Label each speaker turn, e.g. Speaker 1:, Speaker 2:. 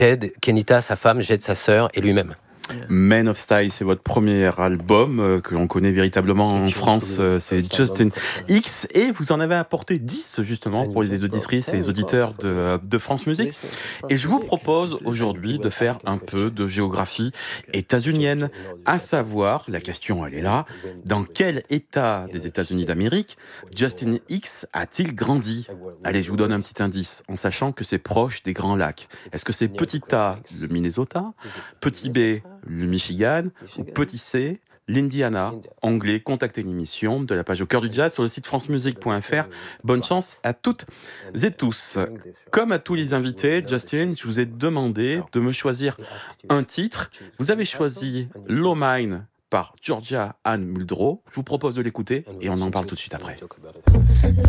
Speaker 1: Kenita, sa femme, Jed, sa sœur et lui-même.
Speaker 2: Man of Style, c'est votre premier album que l'on connaît véritablement en France, c'est Justin X, et vous en avez apporté 10 justement pour les auditrices et les auditeurs de France Musique. Et je vous propose aujourd'hui de faire un peu de géographie états-unienne, à savoir, la question elle est là, dans quel état des États-Unis d'Amérique Justin X a-t-il grandi? Allez, je vous donne un petit indice, en sachant que c'est proche des Grands Lacs. Est-ce que c'est petit A, le Minnesota, petit B, le Michigan, ou petit C, l'Indiana? Anglais, contactez l'émission de la page Au cœur du jazz sur le site francemusique.fr. Bonne chance à toutes et tous. Comme à tous les invités, Justin, je vous ai demandé de me choisir un titre. Vous avez choisi Low Mine par Georgia Anne Muldrow. Je vous propose de l'écouter et on en parle tout de suite après.